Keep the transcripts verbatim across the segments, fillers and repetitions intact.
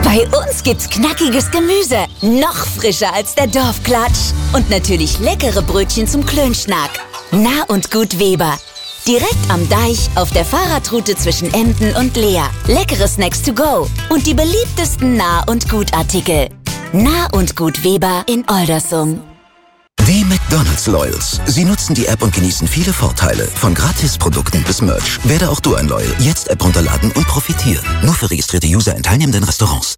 Bei uns gibt's knackiges Gemüse, noch frischer als der Dorfklatsch. Und natürlich leckere Brötchen zum Klönschnack. Nah und gut Weber. Direkt am Deich auf der Fahrradroute zwischen Emden und Leer. Leckere Snacks to go und die beliebtesten Nah- und Gut-Artikel. Nah und Gut Weber in Oldersum. Die McDonald's Loyals. Sie nutzen die App und genießen viele Vorteile. Von Gratisprodukten bis Merch. Werde auch du ein Loyal. Jetzt App runterladen und profitieren. Nur für registrierte User in teilnehmenden Restaurants.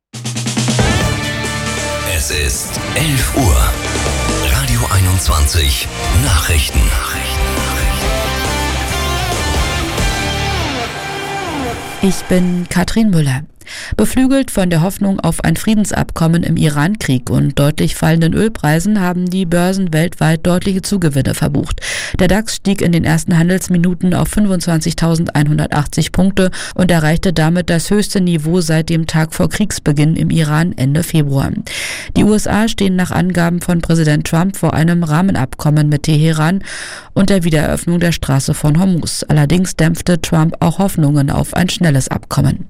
Es ist elf Uhr. Radio einundzwanzig. Nachrichten. Ich bin Katrin Müller. Beflügelt von der Hoffnung auf ein Friedensabkommen im Iran-Krieg und deutlich fallenden Ölpreisen haben die Börsen weltweit deutliche Zugewinne verbucht. Der DAX stieg in den ersten Handelsminuten auf fünfundzwanzigtausendeinhundertachtzig Punkte und erreichte damit das höchste Niveau seit dem Tag vor Kriegsbeginn im Iran Ende Februar. Die U S A stehen nach Angaben von Präsident Trump vor einem Rahmenabkommen mit Teheran und der Wiedereröffnung der Straße von Hormuz. Allerdings dämpfte Trump auch Hoffnungen auf ein schnelles Abkommen.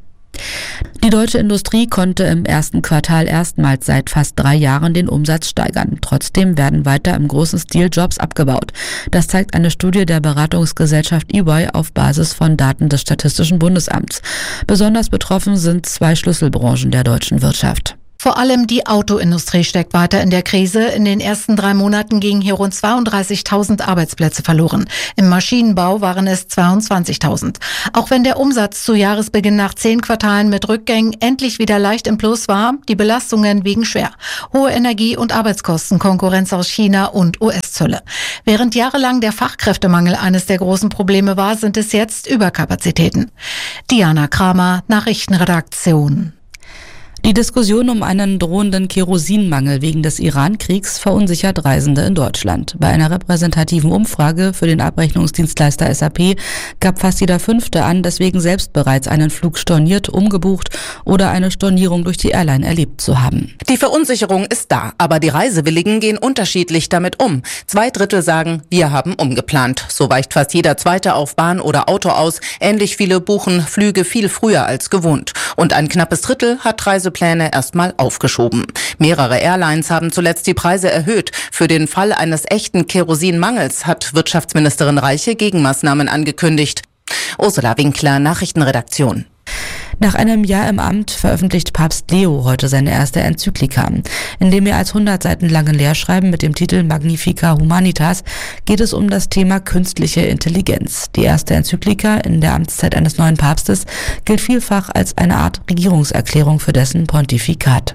Die deutsche Industrie konnte im ersten Quartal erstmals seit fast drei Jahren den Umsatz steigern. Trotzdem werden weiter im großen Stil Jobs abgebaut. Das zeigt eine Studie der Beratungsgesellschaft E Y auf Basis von Daten des Statistischen Bundesamts. Besonders betroffen sind zwei Schlüsselbranchen der deutschen Wirtschaft. Vor allem die Autoindustrie steckt weiter in der Krise. In den ersten drei Monaten gingen hier rund zweiunddreißigtausend Arbeitsplätze verloren. Im Maschinenbau waren es zweiundzwanzigtausend. Auch wenn der Umsatz zu Jahresbeginn nach zehn Quartalen mit Rückgängen endlich wieder leicht im Plus war, die Belastungen wiegen schwer. Hohe Energie- und Arbeitskosten, Konkurrenz aus China und U S-Zölle. Während jahrelang der Fachkräftemangel eines der großen Probleme war, sind es jetzt Überkapazitäten. Diana Kramer, Nachrichtenredaktion. Die Diskussion um einen drohenden Kerosinmangel wegen des Iran-Kriegs verunsichert Reisende in Deutschland. Bei einer repräsentativen Umfrage für den Abrechnungsdienstleister S A P gab fast jeder Fünfte an, deswegen selbst bereits einen Flug storniert, umgebucht oder eine Stornierung durch die Airline erlebt zu haben. Die Verunsicherung ist da, aber die Reisewilligen gehen unterschiedlich damit um. Zwei Drittel sagen, wir haben umgeplant. So weicht fast jeder Zweite auf Bahn oder Auto aus. Ähnlich viele buchen Flüge viel früher als gewohnt. Und ein knappes Drittel hat Reisepläne erstmal aufgeschoben. Mehrere Airlines haben zuletzt die Preise erhöht. Für den Fall eines echten Kerosinmangels hat Wirtschaftsministerin Reiche Gegenmaßnahmen angekündigt. Ursula Winkler, Nachrichtenredaktion. Nach einem Jahr im Amt veröffentlicht Papst Leo heute seine erste Enzyklika. In dem mehr als hundert Seiten langen Lehrschreiben mit dem Titel Magnificat Humanitas geht es um das Thema künstliche Intelligenz. Die erste Enzyklika in der Amtszeit eines neuen Papstes gilt vielfach als eine Art Regierungserklärung für dessen Pontifikat.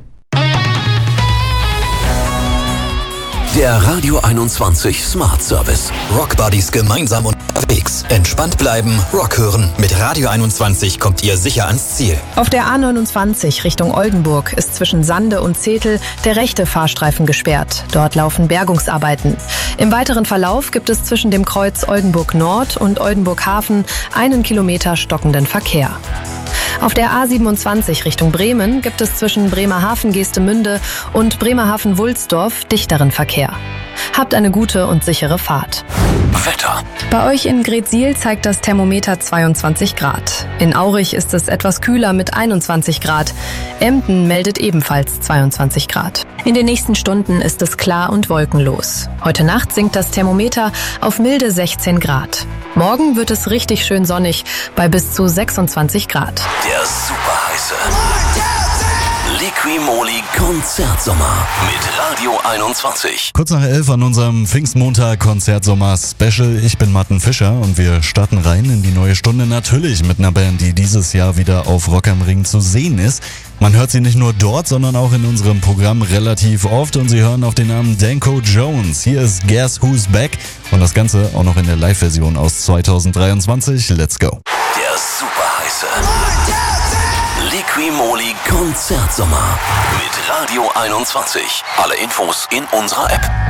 Der Radio einundzwanzig Smart Service. Rockbuddies gemeinsam unterwegs. Entspannt bleiben, Rock hören. Mit Radio einundzwanzig kommt ihr sicher ans Ziel. Auf der A neunundzwanzig Richtung Oldenburg ist zwischen Sande und Zetel der rechte Fahrstreifen gesperrt. Dort laufen Bergungsarbeiten. Im weiteren Verlauf gibt es zwischen dem Kreuz Oldenburg Nord und Oldenburg Hafen einen Kilometer stockenden Verkehr. Auf der A siebenundzwanzig Richtung Bremen gibt es zwischen Bremerhaven-Geestemünde und Bremerhaven-Wulsdorf dichteren Verkehr. Habt eine gute und sichere Fahrt. Wetter. Bei euch in Gretsiel zeigt das Thermometer zweiundzwanzig Grad. In Aurich ist es etwas kühler mit einundzwanzig Grad. Emden meldet ebenfalls zweiundzwanzig Grad. In den nächsten Stunden ist es klar und wolkenlos. Heute Nacht sinkt das Thermometer auf milde sechzehn Grad. Morgen wird es richtig schön sonnig bei bis zu sechsundzwanzig Grad. Der superheiße Liqui-Moly Konzertsommer mit Radio einundzwanzig. Kurz nach elf an unserem Pfingstmontag Konzertsommer Special. Ich bin Martin Fischer und wir starten rein in die neue Stunde. Natürlich mit einer Band, die dieses Jahr wieder auf Rock am Ring zu sehen ist. Man hört sie nicht nur dort, sondern auch in unserem Programm relativ oft und Sie hören auf den Namen Danko Jones. Hier ist Guess Who's Back und das Ganze auch noch in der Live-Version aus zweitausenddreiundzwanzig. Let's go. Der superheiße Liqui-Moly Konzertsommer mit Radio einundzwanzig. Alle Infos in unserer App.